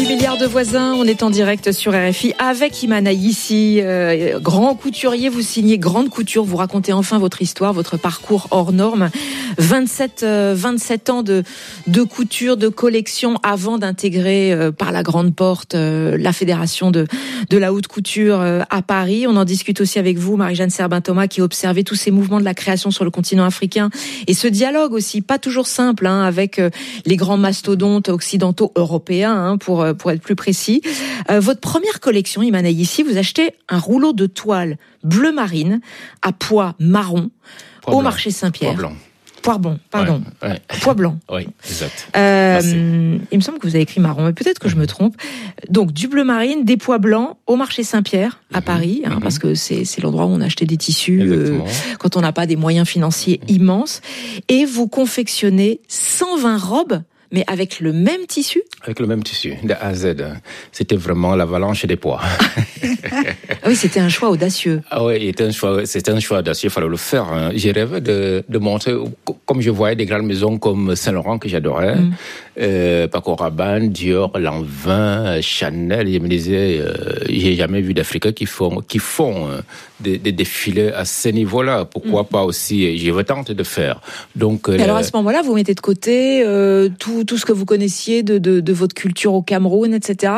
8 milliards de voisins, on est en direct sur RFI avec Iman Aïssi, grand couturier, vous signez Grande Couture, vous racontez enfin votre histoire, votre parcours hors norme. 27 ans de couture, de collection avant d'intégrer par la grande porte la fédération de la haute couture à Paris. On en discute aussi avec vous, Marie-Jeanne Serbin-Thomas, qui observait tous ces mouvements de la création sur le continent africain et ce dialogue aussi, pas toujours simple, avec les grands mastodontes occidentaux européens, pour être plus précis. Votre première collection, Iman Aïssi, vous achetez un rouleau de toile bleu marine à pois marron au marché Saint-Pierre. Pois blanc, pardon. Ouais. Pois blanc. Oui, exact. Il me semble que vous avez écrit marron, mais peut-être que je me trompe. Donc, du bleu marine, des pois blancs au marché Saint-Pierre, à Paris, parce que c'est l'endroit où on achetait des tissus quand on n'a pas des moyens financiers immenses. Et vous confectionnez 120 robes, mais avec le même tissu ? Avec le même tissu, de A à Z. C'était vraiment l'avalanche des pois. Ah oui, c'était un choix audacieux. Ah oui, c'était un choix audacieux, il fallait le faire. J'ai rêvé de montrer, comme je voyais des grandes maisons comme Saint-Laurent que j'adorais, Paco Rabanne, Dior, Lanvin, Chanel, je me disais, j'ai jamais vu d'Africains qui font des défilés à ce niveau-là. Pourquoi pas aussi, je vais tenter de faire. Donc, alors à ce moment-là, vous mettez de côté tout ce que vous connaissiez de votre culture au Cameroun, etc.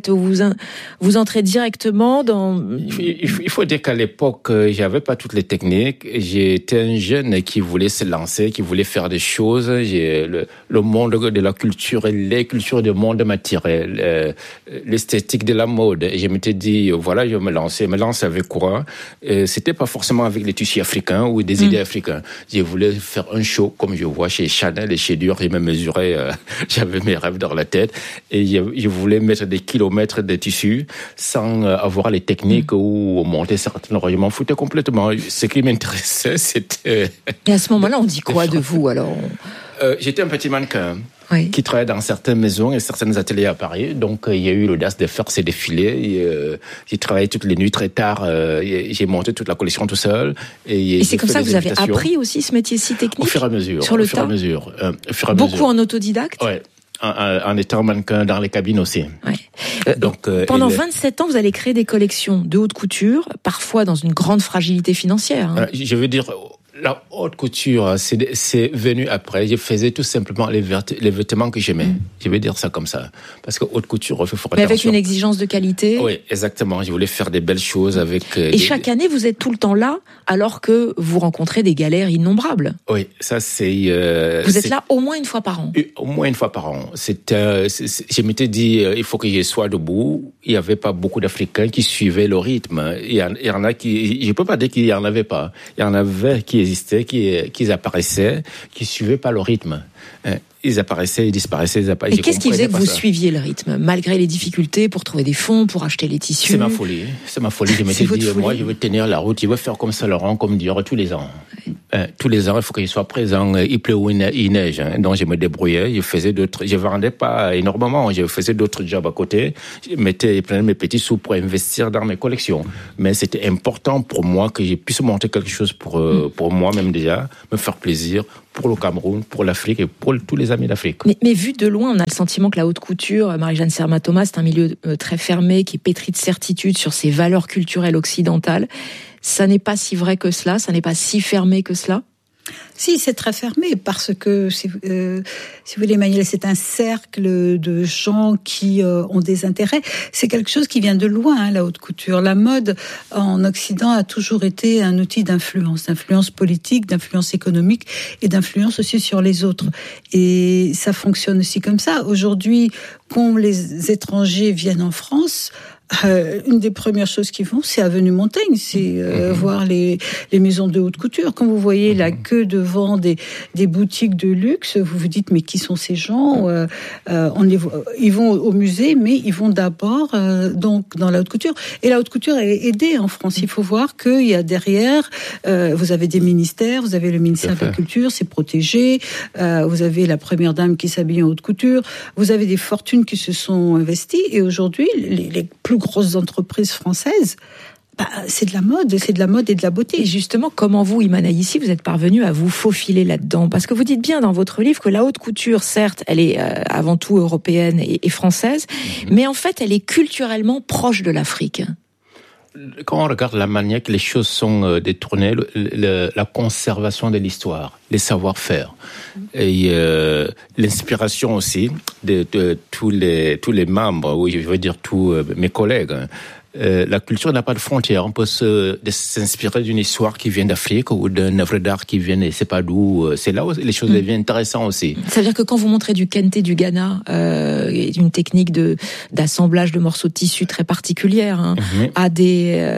Vous entrez directement dans... Il faut dire qu'à l'époque, j'avais pas toutes les techniques. J'étais un jeune qui voulait se lancer, qui voulait faire des choses. Le monde de la culture et les cultures du monde m'attiraient. L'esthétique de la mode. Et je m'étais dit, voilà, je vais me lancer. Me lancer avec quoi? C'était pas forcément avec les tissus africains ou des idées africaines. Je voulais faire un show comme je vois chez Chanel et chez Dior. Je me mesurais, j'avais mes rêves dans la tête. Et je voulais mettre des kilomètres de tissus sans avoir les techniques ou monter certains. Je m'en foutais complètement. Ce qui m'intéressait, c'était... Et à ce moment-là, on dit quoi de vous, alors? J'étais un petit mannequin qui travaillait dans certaines maisons et certains ateliers à Paris. Donc, il y a eu l'audace de faire ces défilés. J'ai travaillé toutes les nuits très tard. J'ai monté toute la collection tout seul. Et c'est comme ça que vous avez appris aussi ce métier si technique? Au fur et à mesure. Sur le tas? Beaucoup en autodidacte? Oui. En étant mannequin dans les cabines aussi. Ouais. Donc, pendant 27 ans, vous allez créer des collections de haute couture, parfois dans une grande fragilité financière. Je veux dire, la haute couture, c'est venu après. Je faisais tout simplement les vêtements que j'aimais. Je vais dire ça comme ça. Parce que haute couture, il faut faire attention. Mais avec une exigence de qualité. Oui, exactement. Je voulais faire des belles choses avec... Et chaque année, vous êtes tout le temps là, alors que vous rencontrez des galères innombrables. Oui, ça c'est... vous êtes là au moins une fois par an. Au moins une fois par an. Je m'étais dit, il faut que je sois debout. Il n'y avait pas beaucoup d'Africains qui suivaient le rythme. Il y en a qui... Je ne peux pas dire qu'il n'y en avait pas. Il y en avait qui existaient, qui apparaissaient, qui suivaient pas le rythme. Ils apparaissaient, ils disparaissaient, ils apparaissaient. Et qu'est-ce qui faisait que vous suiviez le rythme, malgré les difficultés pour trouver des fonds, pour acheter les tissus? C'est ma folie. Je m'étais dit, moi, je veux tenir la route, je veux faire comme Saint-Laurent, comme Dior, tous les ans. Tous les ans, il faut qu'il soit présent, il pleut ou il neige. Donc, je me débrouillais, je vendais pas énormément, je faisais d'autres jobs à côté. Je prenais mes petits sous pour investir dans mes collections. Mais c'était important pour moi que je puisse monter quelque chose pour moi-même déjà, me faire plaisir, pour le Cameroun, pour l'Afrique et pour tous les amis d'Afrique. Mais vu de loin, on a le sentiment que la haute couture, Marie-Jeanne Serbin-Thomas, c'est un milieu très fermé, qui est pétri de certitudes sur ses valeurs culturelles occidentales. Ça n'est pas si vrai que cela, ça n'est pas si fermé que cela? Si, c'est très fermé parce que, si vous voulez, Emmanuel, c'est un cercle de gens qui ont des intérêts. C'est quelque chose qui vient de loin, la haute couture. La mode en Occident a toujours été un outil d'influence politique, d'influence économique et d'influence aussi sur les autres. Et ça fonctionne aussi comme ça. Aujourd'hui, quand les étrangers viennent en France, une des premières choses qu'ils font, c'est Avenue Montaigne, c'est voir les maisons de haute couture. Quand vous voyez la queue devant des boutiques de luxe, vous vous dites mais qui sont ces gens? Ils vont au musée, mais ils vont d'abord donc dans la haute couture. Et la haute couture est aidée en France. Il faut voir qu'il y a derrière, vous avez des ministères, vous avez le ministère de la Culture, c'est protégé. Vous avez la première dame qui s'habille en haute couture. Vous avez des fortunes qui se sont investies. Et aujourd'hui, les plus grosses entreprises françaises C'est de la mode et de la beauté. Et justement, comment vous, Iman Aïssi, vous êtes parvenu à vous faufiler là-dedans? Parce que vous dites bien dans votre livre que la haute couture, certes, elle est avant tout européenne et française, mais en fait, elle est culturellement proche de l'Afrique. Quand on regarde la manière que les choses sont détournées, la conservation de l'histoire, les savoir-faire et l'inspiration aussi de tous les membres, oui, je veux dire tous mes collègues. La culture n'a pas de frontières. On peut s'inspirer d'une histoire qui vient d'Afrique ou d'une œuvre d'art qui vient, c'est pas d'où. C'est là où les choses deviennent intéressantes aussi. Ça veut dire que quand vous montrez du kente du Ghana, une technique d'assemblage de morceaux de tissu très particulière, à des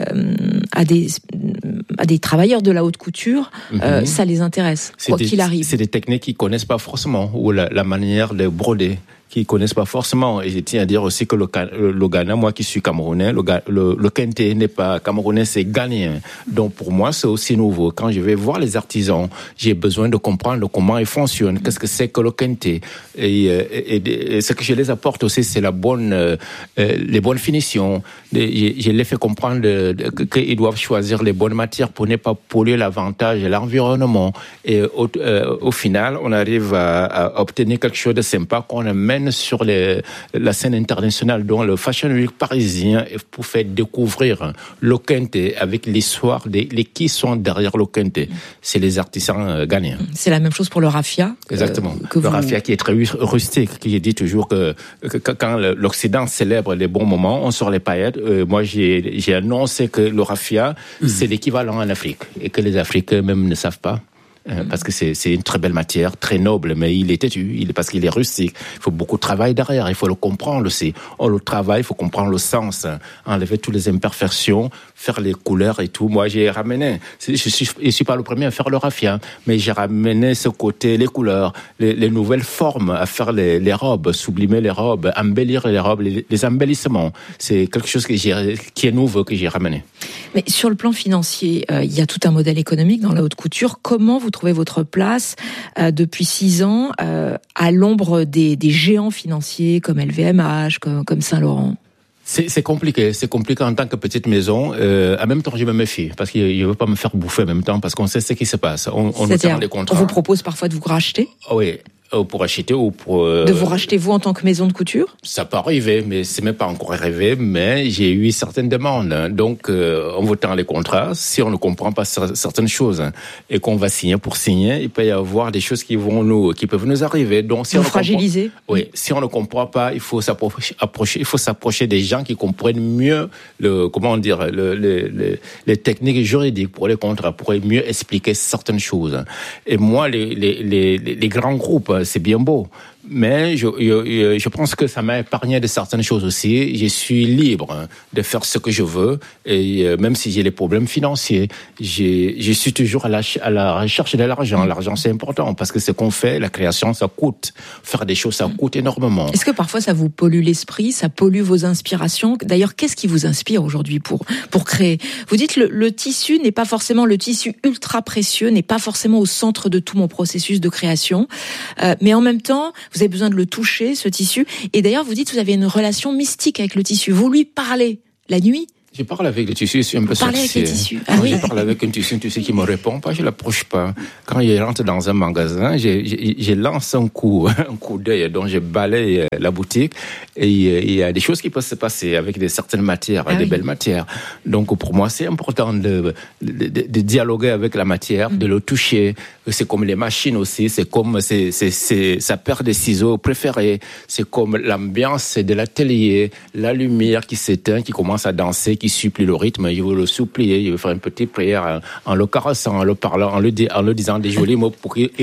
travailleurs de la haute couture, ça les intéresse, quoi qu'il arrive. C'est des techniques qu'ils connaissent pas forcément, ou la manière de broder, qu'ils connaissent pas forcément. Et je tiens à dire aussi que le Ghana, moi qui suis camerounais, le kente n'est pas camerounais, c'est ghanéen. Donc pour moi, c'est aussi nouveau. Quand je vais voir les artisans, j'ai besoin de comprendre comment ils fonctionnent, qu'est-ce que c'est que le kente. Et ce que je les apporte aussi, c'est les bonnes finitions. Je les fais comprendre qu'ils doivent choisir les bonnes matières pour ne pas polluer l'avantage de l'environnement. Et au final, on arrive à obtenir quelque chose de sympa qu'on amène sur la scène internationale, dont le Fashion Week parisien, pour faire découvrir le kente avec l'histoire qui sont derrière le kente. C'est les artisans ghanéens. C'est la même chose pour le raffia. Exactement. Le raffia qui est très rustique, qui dit toujours que quand l'Occident célèbre les bons moments, on sort les paillettes. Moi, j'ai annoncé que le raffia, c'est l'équivalent en Afrique, et que les Africains même ne savent pas. Parce que c'est une très belle matière, très noble, mais il est têtu, parce qu'il est rustique. Il faut beaucoup de travail derrière, il faut le comprendre aussi. Le travail, il faut comprendre le sens, enlever toutes les imperfections, faire les couleurs et tout. Moi, j'ai ramené, je suis pas le premier à faire le raffia, mais j'ai ramené ce côté, les couleurs, les nouvelles formes, à faire les robes, sublimer les robes, embellir les robes, les embellissements. C'est quelque chose qui est nouveau, que j'ai ramené. Mais sur le plan financier, il y a tout un modèle économique dans la haute couture. Comment vous trouvez votre place depuis 6 ans à l'ombre des géants financiers comme LVMH, comme Saint-Laurent? C'est compliqué en tant que petite maison. En même temps, je me méfie parce qu'il ne veut pas me faire bouffer en même temps, parce qu'on sait ce qui se passe. On nous tient les contrats. On vous propose parfois de vous racheter? Oui. Pour acheter ou pour... De vous racheter vous en tant que maison de couture? Ça peut arriver, mais c'est même pas encore arrivé, mais j'ai eu certaines demandes. Donc, on vous tend les contrats. Si on ne comprend pas certaines choses et qu'on va signer pour signer, il peut y avoir des choses qui peuvent nous arriver. Donc, si vous fragiliser? Oui. Si on ne comprend pas, il faut s'approcher des gens qui comprennent mieux les techniques juridiques pour les contrats, pour mieux expliquer certaines choses. Et moi, les grands groupes, c'est bien beau, mais je pense que ça m'a épargné de certaines choses aussi. Je suis libre de faire ce que je veux, et même si j'ai les problèmes financiers, je suis toujours à la recherche de l'argent. L'argent, c'est important, parce que ce qu'on fait, la création, ça coûte. Faire des choses, ça coûte énormément. Est-ce que parfois ça vous pollue l'esprit, ça pollue vos inspirations? D'ailleurs, qu'est-ce qui vous inspire aujourd'hui pour créer? Vous dites le tissu n'est pas forcément le tissu ultra précieux, n'est pas forcément au centre de tout mon processus de création, mais en même temps, vous avez besoin de le toucher, ce tissu. Et d'ailleurs, vous dites que vous avez une relation mystique avec le tissu. Vous lui parlez la nuit? Je parle avec le tissu, je suis un peu sorcier. Avec le tissu. Ah oui. Je parle avec un tissu qui me répond pas, je l'approche pas. Quand je rentre dans un magasin, je lance un coup d'œil, donc je balaye la boutique, et il y a des choses qui peuvent se passer avec certaines matières, des belles matières. Donc pour moi, c'est important de dialoguer avec la matière, de le toucher. C'est comme les machines aussi, c'est comme sa paire de ciseaux préférée, c'est comme l'ambiance de l'atelier, la lumière qui s'éteint, qui commence à danser, qui supplie le rythme. Je veux le supplier, je veux faire une petite prière en le caressant, en le parlant, en le disant des jolis mots pour qu'il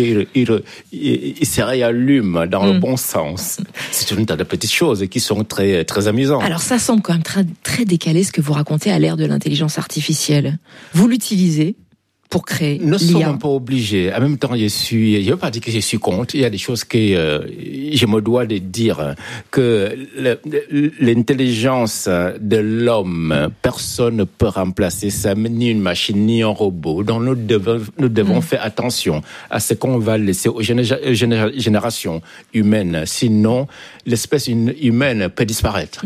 se réallume dans le bon sens. C'est une tas de petites choses qui sont très, très amusantes. Alors ça semble quand même très, très décalé ce que vous racontez à l'ère de l'intelligence artificielle. Vous l'utilisez pour créer l'IA. Ne sommes pas obligés. En même temps, je ne veux pas dire que je suis contre. Il y a des choses que je me dois de dire, que l'intelligence de l'homme, personne ne peut remplacer ça, ni une machine, ni un robot. Donc nous devons faire attention à ce qu'on va laisser aux générations humaines. Sinon, l'espèce humaine peut disparaître.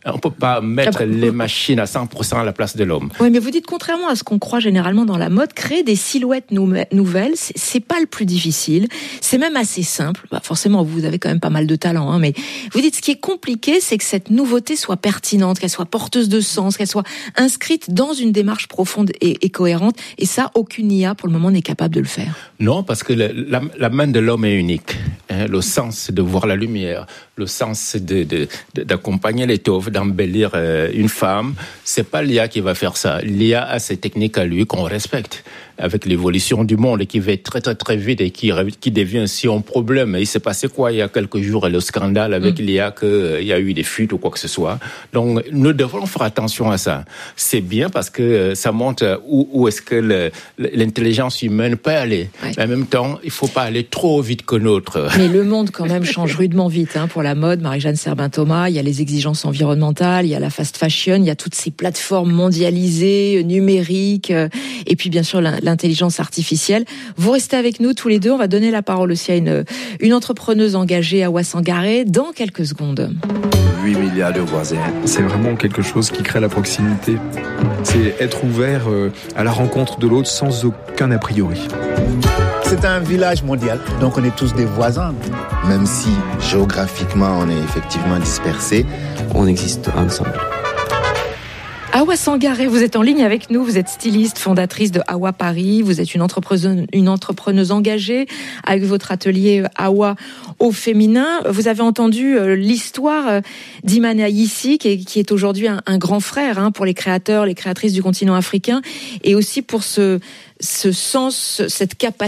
On peut pas mettre les machines à 100% à la place de l'homme. Oui, mais vous dites, contrairement à ce qu'on croit généralement dans la mode, créer des silhouettes nouvelles, c'est pas le plus difficile. C'est même assez simple. Forcément, vous avez quand même pas mal de talent, hein, mais vous dites, ce qui est compliqué, c'est que cette nouveauté soit pertinente, qu'elle soit porteuse de sens, qu'elle soit inscrite dans une démarche profonde et cohérente. Et ça, aucune IA, pour le moment, n'est capable de le faire. Non, parce que la main de l'homme est unique. Le sens de voir la lumière, le sens d'accompagner l'étoffe, d'embellir une femme, c'est pas l'IA qui va faire ça. L'IA a ses techniques à lui qu'on respecte. Avec l'évolution du monde et qui va très très très vite et qui devient aussi un problème. Il s'est passé quoi il y a quelques jours, le scandale avec l'IA, qu'il y a eu des fuites ou quoi que ce soit. Donc nous devons faire attention à ça. C'est bien parce que ça montre où est-ce que l'intelligence humaine peut aller. Ouais. Mais en même temps, il faut pas aller trop vite que l'autre. Mais le monde quand même change rudement vite pour la mode. Marie-Jeanne Serbin-Thomas, il y a les exigences environnementales, il y a la fast fashion, il y a toutes ces plateformes mondialisées, numériques, et puis bien sûr l'intelligence artificielle. Vous restez avec nous tous les deux. On va donner la parole aussi à une entrepreneuse engagée, Awa Sangaré, dans quelques secondes. 8 milliards de voisins. C'est vraiment quelque chose qui crée la proximité. C'est être ouvert à la rencontre de l'autre sans aucun a priori. C'est un village mondial, donc on est tous des voisins. Même si géographiquement on est effectivement dispersés, on existe ensemble. Awa Sangaré, vous êtes en ligne avec nous, vous êtes styliste, fondatrice de Awa Paris, vous êtes une entrepreneuse engagée avec votre atelier Awa au féminin. Vous avez entendu l'histoire d'Imane Yissi, qui est aujourd'hui un grand frère pour les créateurs, les créatrices du continent africain, et aussi pour ce sens, cette capacité